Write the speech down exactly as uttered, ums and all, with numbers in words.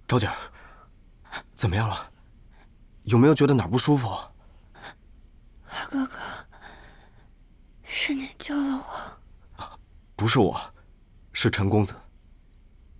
昭景，怎么样了？有没有觉得哪儿不舒服？ 二哥哥，是你救了我。 不是我，是陈公子。